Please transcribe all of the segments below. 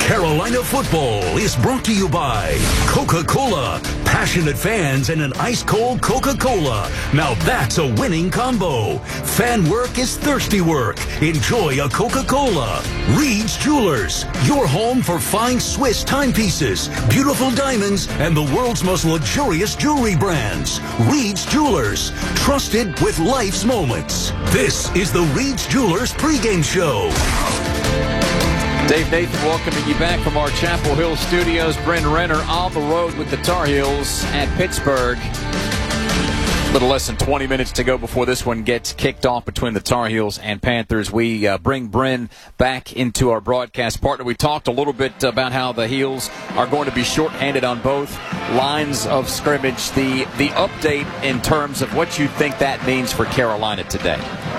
Carolina football is brought to you by Coca-Cola. Passionate fans and an ice-cold Coca-Cola. Now that's a winning combo. Fan work is thirsty work. Enjoy a Coca-Cola. Reed's Jewelers, your home for fine Swiss timepieces, beautiful diamonds, and the world's most luxurious jewelry brands. Reed's Jewelers, trusted with life's moments. This is the Reed's Jewelers pregame show. Dave Nathan welcoming you back from our Chapel Hill studios. Bryn Renner on the road with the Tar Heels at Pittsburgh. A little less than 20 minutes to go before this one gets kicked off between the Tar Heels and Panthers. We bring Bryn back into our broadcast partner. We talked a little bit about how the Heels are going to be shorthanded on both lines of scrimmage. The update in terms of what you think that means for Carolina today.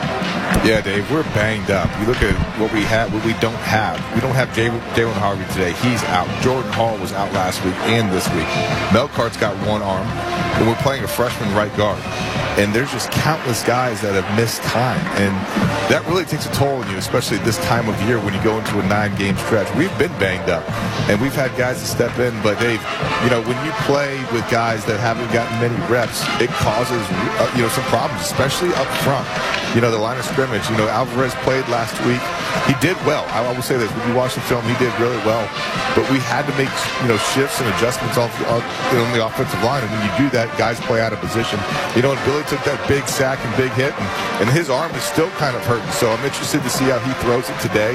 Yeah, Dave, we're banged up. You look at what we have, what we don't have. We don't have Jalen Harvey today. He's out. Jordan Hall was out last week and this week. Melcart's got one arm, and we're playing a freshman right guard. And there's just countless guys that have missed time. And that really takes a toll on you, especially this time of year when you go into a 9-game stretch. We've been banged up, and we've had guys to step in. But, Dave, when you play with guys that haven't gotten many reps, it causes, some problems, especially up front. The line of scrimmage. Alvarez played last week. He did well. I will say this. When you watch the film, he did really well. But we had to make, shifts and adjustments on the offensive line. And when you do that, guys play out of position. Billy took that big sack and big hit, and his arm is still kind of hurting. So I'm interested to see how he throws it today.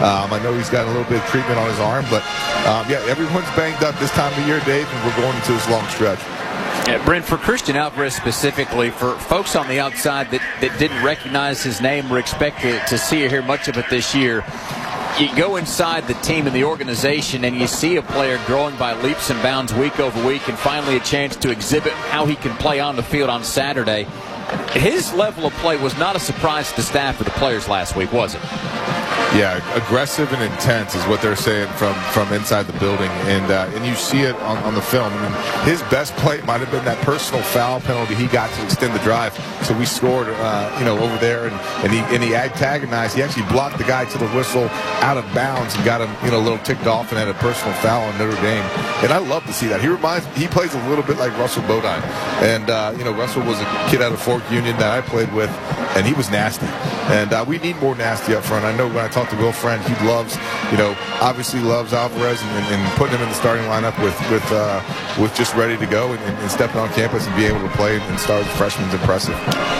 I know he's got a little bit of treatment on his arm. But, everyone's banged up this time of year, Dave, and we're going into this long stretch. Yeah, Brent, for Christian Alvarez specifically, for folks on the outside that didn't recognize his name or expect to see or hear much of it this year, you go inside the team and the organization and you see a player growing by leaps and bounds week over week and finally a chance to exhibit how he can play on the field on Saturday. His level of play was not a surprise to the staff or the players last week, was it? Yeah, aggressive and intense is what they're saying from inside the building, and you see it on the film. His best play might have been that personal foul penalty he got to extend the drive. So we scored, over there, and he antagonized. He actually blocked the guy to the whistle out of bounds and got him, a little ticked off and had a personal foul on Notre Dame. And I love to see that. He plays a little bit like Russell Bodine, and Russell was a kid out of Fork Union that I played with, and he was nasty. And we need more nasty up front. I know when I talked to Will Friend, he obviously loves Alvarez and putting him in the starting lineup with just ready to go and stepping on campus and being able to play and start as a freshman is impressive.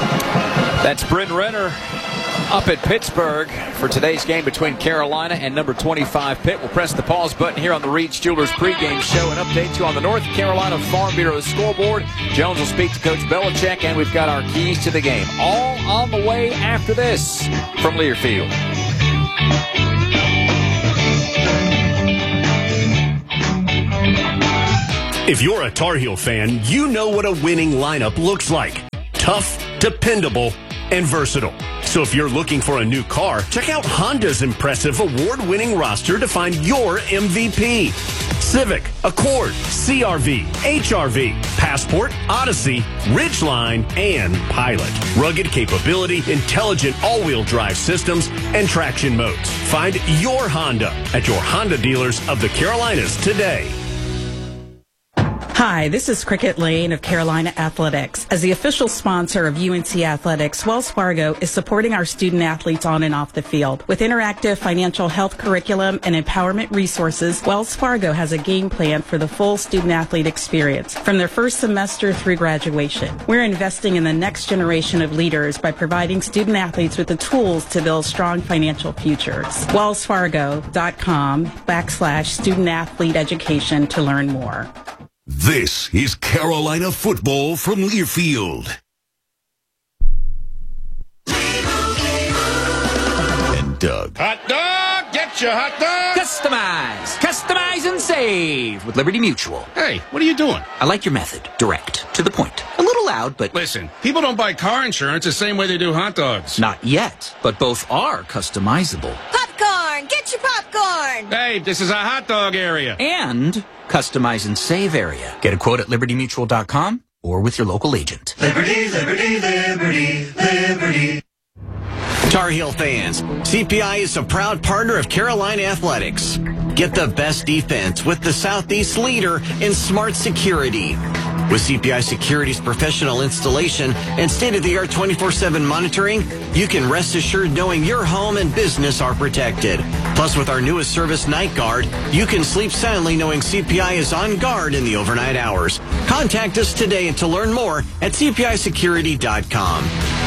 That's Bryn Renner up at Pittsburgh for today's game between Carolina and number 25 Pitt. We'll press the pause button here on the Reed's Jewelers pregame show and update you on the North Carolina Farm Bureau scoreboard. Jones will speak to Coach Belichick, and we've got our keys to the game. All on the way after this from Learfield. If you're a Tar Heel fan, you know what a winning lineup looks like. Tough, dependable, and versatile. So if you're looking for a new car, check out Honda's impressive award-winning roster to find your MVP. Civic, Accord, CRV, HRV, Passport, Odyssey, Ridgeline, and Pilot. Rugged capability, intelligent all-wheel drive systems, and traction modes. Find your Honda at your Honda dealers of the Carolinas today. Hi, this is Cricket Lane of Carolina Athletics. As the official sponsor of UNC Athletics, Wells Fargo is supporting our student athletes on and off the field. With interactive financial health curriculum and empowerment resources, Wells Fargo has a game plan for the full student athlete experience, from their first semester through graduation. We're investing in the next generation of leaders by providing student athletes with the tools to build strong financial futures. WellsFargo.com/student athlete education to learn more. This is Carolina football from Learfield. And Doug. Hot dog! Get your hot dog! Customize and save with Liberty Mutual. Hey, what are you doing? I like your method. Direct. To the point. A little loud, but... Listen, people don't buy car insurance the same way they do hot dogs. Not yet, but both are customizable. Popcorn! Get your popcorn! Hey, this is a hot dog area. And customize and save area. Get a quote at libertymutual.com or with your local agent. Liberty, liberty, liberty, liberty. Tar Heel fans, CPI is a proud partner of Carolina Athletics. Get the best defense with the Southeast leader in smart security. With CPI Security's professional installation and state-of-the-art 24/7 monitoring, you can rest assured knowing your home and business are protected. Plus, with our newest service, Night Guard, you can sleep soundly knowing CPI is on guard in the overnight hours. Contact us today to learn more at cpisecurity.com.